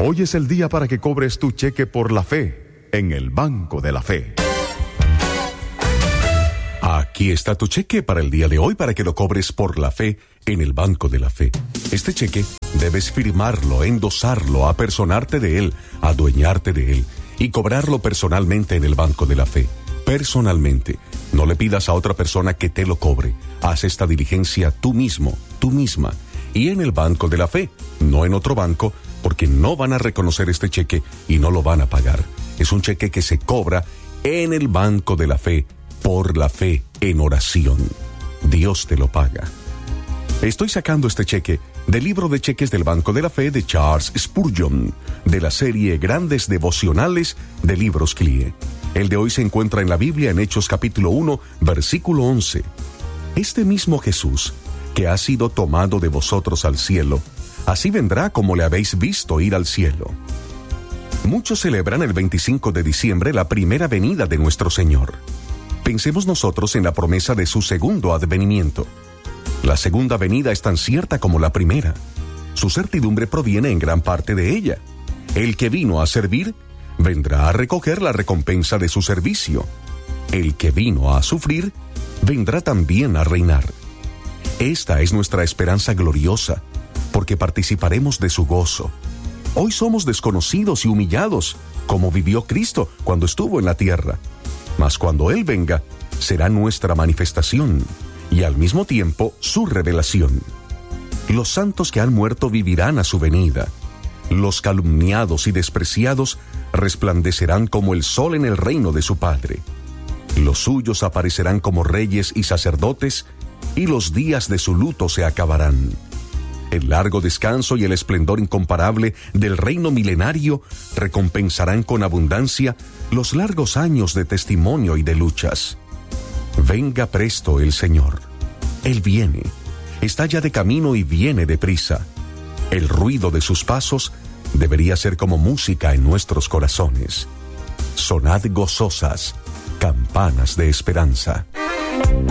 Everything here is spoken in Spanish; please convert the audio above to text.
Hoy es el día para que cobres tu cheque por la fe en el Banco de la Fe. Aquí está tu cheque para el día de hoy para que lo cobres por la fe en el Banco de la Fe. Este cheque debes firmarlo, endosarlo, apersonarte de él, adueñarte de él y cobrarlo personalmente en el Banco de la Fe. Personalmente. No le pidas a otra persona que te lo cobre. Haz esta diligencia tú mismo, tú misma. Y en el Banco de la Fe, no en otro banco, porque no van a reconocer este cheque y no lo van a pagar. Es un cheque que se cobra en el Banco de la Fe, por la fe, en oración. Dios te lo paga. Estoy sacando este cheque del libro de cheques del Banco de la Fe de Charles Spurgeon, de la serie Grandes Devocionales de Libros Clie. El de hoy se encuentra en la Biblia en Hechos capítulo 1, versículo 11. Este mismo Jesús, que ha sido tomado de vosotros al cielo, así vendrá como le habéis visto ir al cielo. Muchos celebran el 25 de diciembre la primera venida de nuestro Señor. Pensemos nosotros en la promesa de su segundo advenimiento. La segunda venida es tan cierta como la primera. Su certidumbre proviene en gran parte de ella. El que vino a servir, vendrá a recoger la recompensa de su servicio. El que vino a sufrir, vendrá también a reinar. Esta es nuestra esperanza gloriosa, porque participaremos de su gozo. Hoy somos desconocidos y humillados, como vivió Cristo cuando estuvo en la tierra. Mas cuando Él venga, será nuestra manifestación, y al mismo tiempo su revelación. Los santos que han muerto vivirán a su venida. Los calumniados y despreciados resplandecerán como el sol en el reino de su Padre. Los suyos aparecerán como reyes y sacerdotes, y los días de su luto se acabarán. El largo descanso y el esplendor incomparable del reino milenario recompensarán con abundancia los largos años de testimonio y de luchas. Venga presto el Señor. Él viene. Está ya de camino y viene deprisa. El ruido de sus pasos debería ser como música en nuestros corazones. Sonad gozosas, campanas de esperanza.